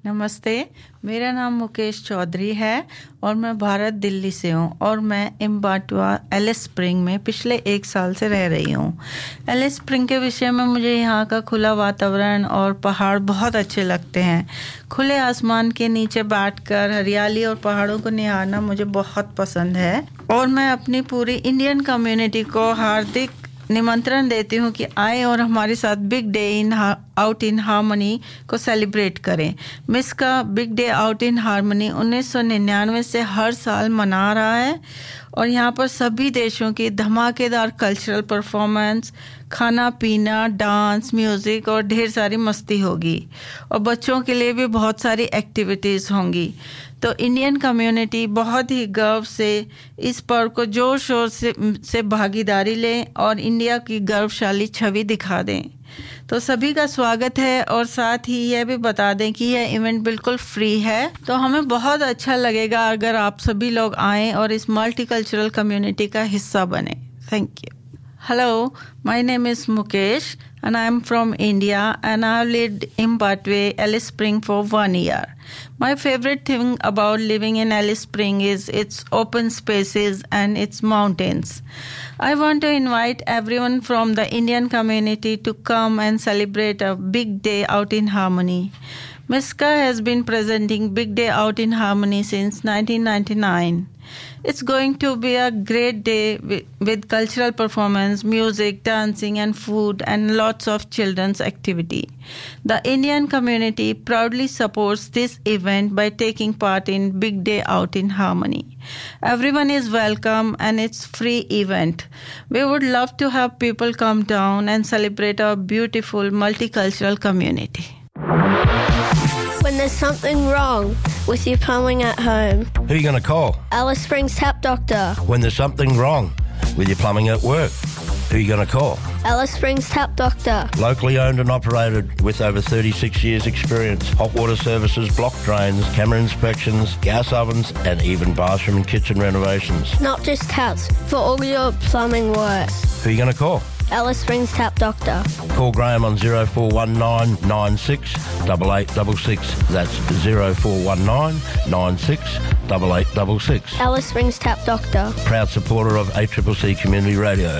नमस्ते, मेरा नाम मुकेश चौधरी है और मैं भारत दिल्ली से हूँ और मैं इम्बाटवा एलिस स्प्रिंग में पिछले 1 साल से रह रही हूँ। एलिस स्प्रिंग के विषय में मुझे यहाँ का खुला वातावरण और पहाड़ बहुत अच्छे लगते हैं। खुले आसमान के नीचे बैठकर हरियाली और पहाड़ों को निहारना मुझे बहुत पसंद है और मैं अपनी पूरी इंडियन कम्युनिटी को हार्दिक निमंत्रण देती हूँ कि आए और हमारे साथ big day out in harmony को सेलिब्रेट करें। मिस का big day out in harmony 1999 से हर साल मना रहा है और यहाँ पर सभी देशों की धमाकेदार कल्चरल परफॉर्मेंस, खाना पीना, डांस, म्यूज़िक और ढेर सारी मस्ती होगी और बच्चों के लिए भी बहुत सारी एक्टिविटीज़ होंगी। तो इंडियन कम्युनिटी बहुत ही गर्व से इस पर्व को जोर शोर से भागीदारी लें और इंडिया की गौरवशाली छवि दिखा दें। तो सभी का स्वागत है और साथ ही यह भी बता दें कि यह इवेंट बिल्कुल फ्री है। तो हमें बहुत अच्छा लगेगा अगर आप सभी लोग आएं और इस मल्टीकल्चरल कम्युनिटी का हिस्सा बने। Thank you. Hello, my name is Mukesh and I am from India and I have lived in Batwe, Alice Spring for 1 year. My favorite thing about living in Alice Spring is its open spaces and its mountains. I want to invite everyone from the Indian community to come and celebrate a big day out in harmony. Miska has been presenting Big Day Out in Harmony since 1999. It's going to be a great day with cultural performance, music, dancing and food and lots of children's activity. The Indian community proudly supports this event by taking part in Big Day Out in Harmony. Everyone is welcome and it's free event. We would love to have people come down and celebrate our beautiful multicultural community. When there's something wrong with your plumbing at home, who are you going to call? Alice Springs Tap Doctor. When there's something wrong with your plumbing at work, who are you going to call? Alice Springs Tap Doctor. Locally owned and operated with over 36 years experience. Hot water services, block drains, camera inspections, gas ovens and even bathroom and kitchen renovations. Not just taps, for all your plumbing works. Who are you going to call? Alice Springs Tap Doctor. Call Graham on 0419 96 8866. That's 0419 96 8866. Alice Springs Tap Doctor. Proud supporter of ACCC Community Radio.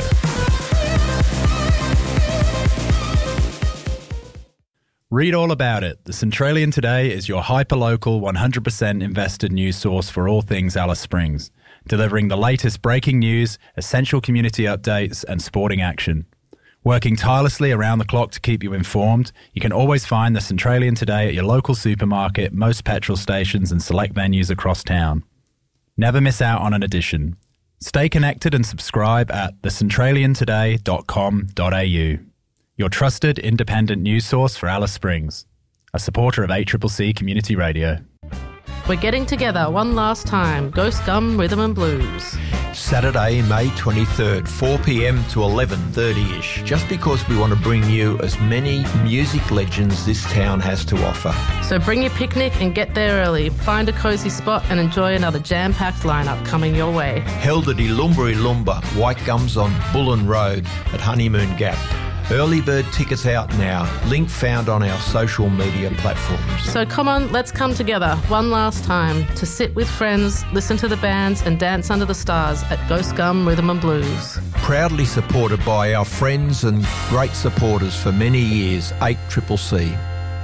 Read all about it. The Centralian Today is your hyper-local, 100% invested news source for all things Alice Springs, delivering the latest breaking news, essential community updates and sporting action. Working tirelessly around the clock to keep you informed, you can always find the Centralian Today at your local supermarket, most petrol stations and select venues across town. Never miss out on an edition. Stay connected and subscribe at thecentraliantoday.com.au. Your trusted independent news source for Alice Springs, a supporter of ACCC Community Radio. We're getting together one last time. Ghost Gum Rhythm and Blues. Saturday, May 23rd, 4 p.m. to 11:30ish, just because we want to bring you as many music legends this town has to offer. So bring your picnic and get there early. Find a cosy spot and enjoy another jam-packed lineup coming your way. Held at Ilumburi Lumba, White Gums on Bullen Road at Honeymoon Gap. Early bird tickets out now. Link found on our social media platforms. So come on, let's come together one last time to sit with friends, listen to the bands and dance under the stars at Ghost Gum Rhythm and Blues. Proudly supported by our friends and great supporters for many years, 8CCC.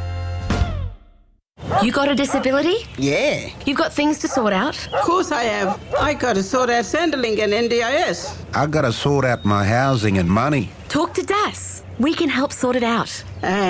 You got a disability? Yeah. You've got things to sort out? Of course I have. I got to sort out Centrelink and NDIS. I got to sort out my housing and money. Talk to Das. We can help sort it out.